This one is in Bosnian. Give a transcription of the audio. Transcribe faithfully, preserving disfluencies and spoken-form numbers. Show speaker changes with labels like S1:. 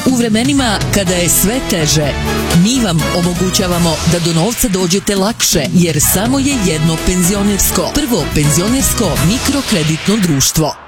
S1: U vremenima kada je sve teže, mi vam omogućavamo da do novca dođete lakše, jer samo je jedno penzionersko. Prvo penzionersko mikrokreditno društvo.